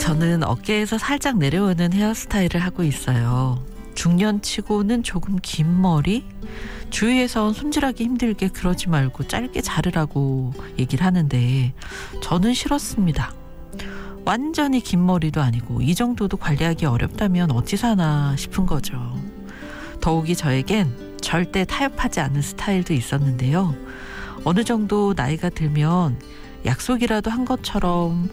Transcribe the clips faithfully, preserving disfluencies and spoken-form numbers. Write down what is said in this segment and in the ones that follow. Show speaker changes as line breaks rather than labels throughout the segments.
저는 어깨에서 살짝 내려오는 헤어스타일을 하고 있어요. 중년치고는 조금 긴 머리? 주위에선 손질하기 힘들게 그러지 말고 짧게 자르라고 얘기를 하는데 저는 싫었습니다. 완전히 긴 머리도 아니고 이 정도도 관리하기 어렵다면 어찌 사나 싶은 거죠. 더욱이 저에겐 절대 타협하지 않는 스타일도 있었는데요. 어느 정도 나이가 들면 약속이라도 한 것처럼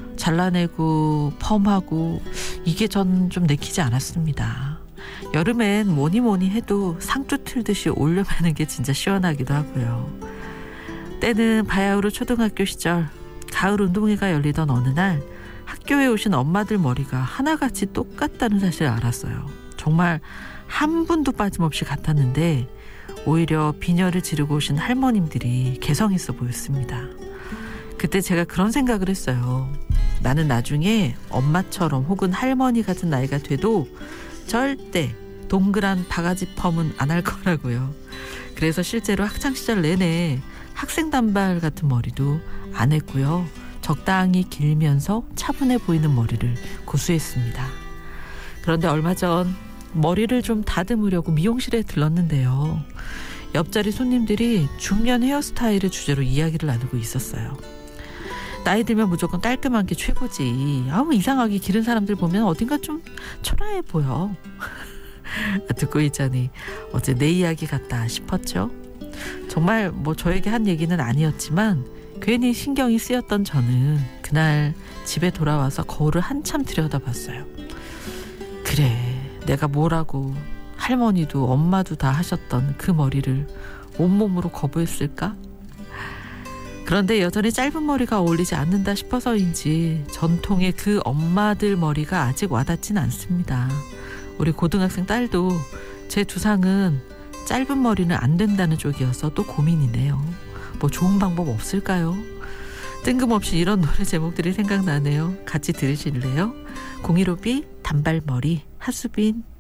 잘라내고 펌하고 이게 전 좀 내키지 않았습니다. 여름엔 뭐니 뭐니 해도 상추 틀듯이 올려매는 게 진짜 시원하기도 하고요. 때는 바야흐로 초등학교 시절 가을 운동회가 열리던 어느 날 학교에 오신 엄마들 머리가 하나같이 똑같다는 사실을 알았어요. 정말 한 분도 빠짐없이 같았는데 오히려 비녀를 지르고 오신 할머님들이 개성 있어 보였습니다. 그때 제가 그런 생각을 했어요. 나는 나중에 엄마처럼 혹은 할머니 같은 나이가 돼도 절대 동그란 바가지 펌은 안 할 거라고요. 그래서 실제로 학창시절 내내 학생 단발 같은 머리도 안 했고요. 적당히 길면서 차분해 보이는 머리를 고수했습니다. 그런데 얼마 전 머리를 좀 다듬으려고 미용실에 들렀는데요. 옆자리 손님들이 중년 헤어스타일을 주제로 이야기를 나누고 있었어요. 나이 들면 무조건 깔끔한 게 최고지. 아무 이상하게 기른 사람들 보면 어딘가 좀 초라해 보여. 듣고 있자니 어제 내 이야기 같다 싶었죠. 정말 뭐 저에게 한 얘기는 아니었지만 괜히 신경이 쓰였던 저는 그날 집에 돌아와서 거울을 한참 들여다봤어요. 그래, 내가 뭐라고 할머니도 엄마도 다 하셨던 그 머리를 온몸으로 거부했을까? 그런데 여전히 짧은 머리가 어울리지 않는다 싶어서인지 전통의 그 엄마들 머리가 아직 와닿진 않습니다. 우리 고등학생 딸도 제 두상은 짧은 머리는 안 된다는 쪽이어서 또 고민이네요. 뭐 좋은 방법 없을까요? 뜬금없이 이런 노래 제목들이 생각나네요. 같이 들으실래요? 공일오비 단발머리 하수빈.